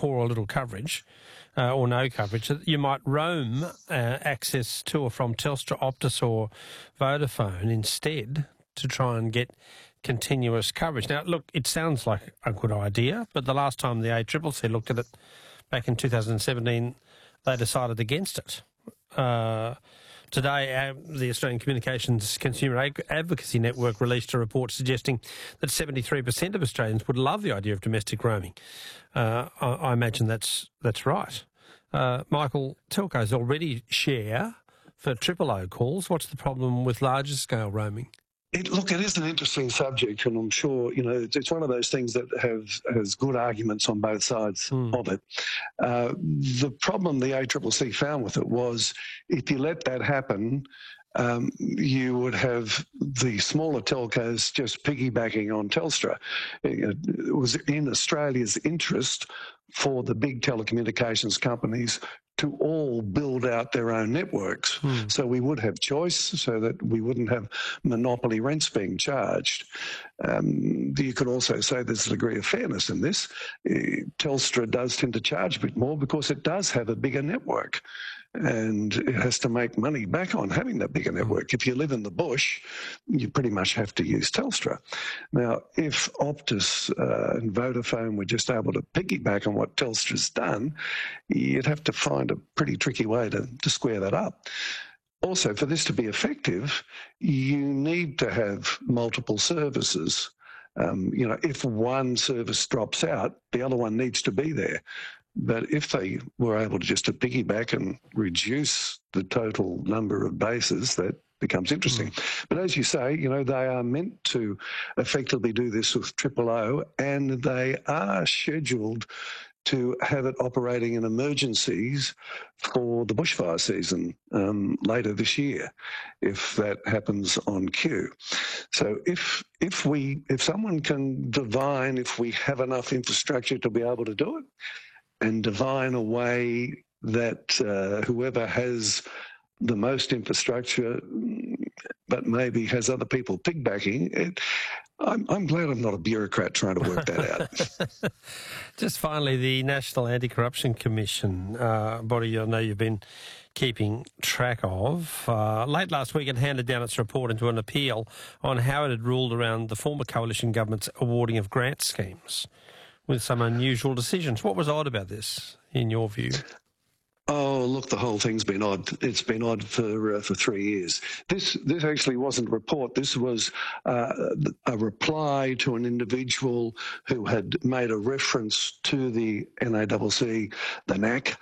poor or little coverage or no coverage, that you might roam access to or from Telstra, Optus or Vodafone instead to try and get continuous coverage. Now, look, it sounds like a good idea, but the last time the ACCC looked at it back in 2017, they decided against it. Today, the Australian Communications Consumer Advocacy Network released a report suggesting that 73% of Australians would love the idea of domestic roaming. I imagine that's right. Michael, telcos already share for O calls. What's the problem with larger scale roaming? It is an interesting subject, and I'm sure, it's one of those things that has good arguments on both sides of it. The problem the ACCC found with it was if you let that happen, you would have the smaller telcos just piggybacking on Telstra. It was in Australia's interest for the big telecommunications companies to all build out their own networks. So we would have choice, so that we wouldn't have monopoly rents being charged. You could also say there's a degree of fairness in this. Telstra does tend to charge a bit more because it does have a bigger network, and it has to make money back on having that bigger network. If you live in the bush, you pretty much have to use Telstra. Now, if Optus and Vodafone were just able to piggyback on what Telstra's done, you'd have to find a pretty tricky way to square that up. Also, for this to be effective, you need to have multiple services. If one service drops out, the other one needs to be there. But if they were able to just to piggyback and reduce the total number of bases, that becomes interesting. But as you say, they are meant to effectively do this with O, and they are scheduled to have it operating in emergencies for the bushfire season later this year, if that happens on cue. So if someone can divine, if we have enough infrastructure to be able to do it, and divine a way that whoever has the most infrastructure but maybe has other people piggybacking, I'm glad I'm not a bureaucrat trying to work that out. Just finally, the National Anti-Corruption Commission, body I know you've been keeping track of, late last week it handed down its report into an appeal on how it had ruled around the former coalition government's awarding of grant schemes, with some unusual decisions. What was odd about this, in your view? Oh, look, the whole thing's been odd. It's been odd for 3 years. This actually wasn't a report. This was a reply to an individual who had made a reference to the NACC, the NAC,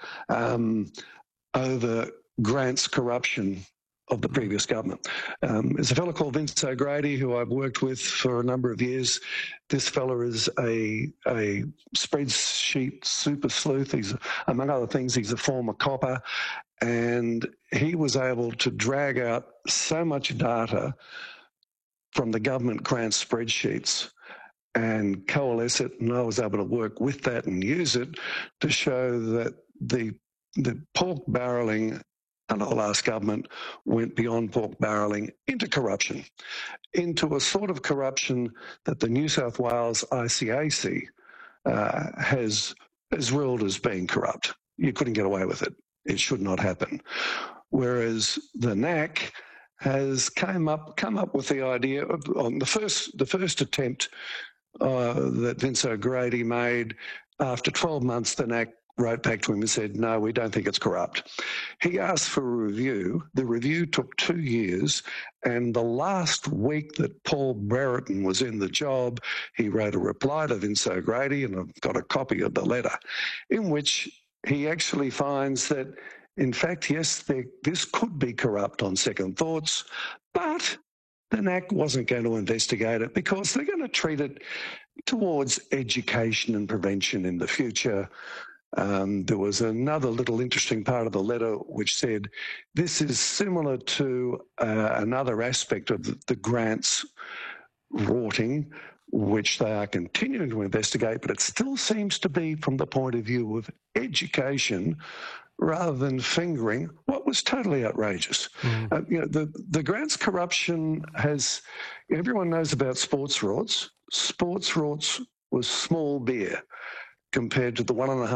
over grants corruption of the previous government. There's a fellow called Vince O'Grady who I've worked with for a number of years. This fella is a spreadsheet super sleuth. He's, among other things, he's a former copper, and he was able to drag out so much data from the government grant spreadsheets and coalesce it, and I was able to work with that and use it to show that the pork barrelling under the last government went beyond pork barrelling into corruption, into a sort of corruption that the New South Wales ICAC has ruled as being corrupt. You couldn't get away with it. It should not happen. Whereas the NAC has come up with the idea of, on the first attempt that Vince O'Grady made, after 12 months, the NAC wrote back to him and said, no, we don't think it's corrupt. He asked for a review. The review took 2 years, and the last week that Paul Brereton was in the job, he wrote a reply to Vince O'Grady, and I've got a copy of the letter, in which he actually finds that, in fact, yes, this could be corrupt on second thoughts, but the NAC wasn't going to investigate it because they're going to treat it towards education and prevention in the future. There was another little interesting part of the letter which said this is similar to another aspect of the grants rorting, which they are continuing to investigate, but it still seems to be from the point of view of education rather than fingering what was totally outrageous. The grants corruption has, everyone knows about sports rorts. Sports rorts was small beer compared to the 1.5